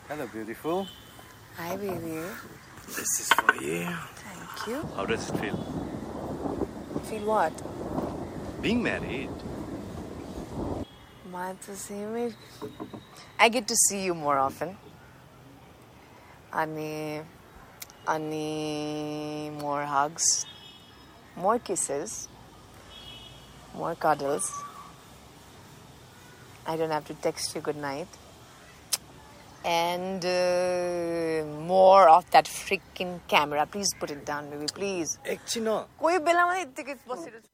Hello, beautiful. Hi, baby. This is for you. Thank you. How does it feel? Feel what? Being married. I get to see you more often. Ani more hugs, more kisses, more cuddles. I don't have to text you good night. And more of that freaking camera. Please put it down, baby. Please. Actually, no. कोही बेलामा यतिकै बसेर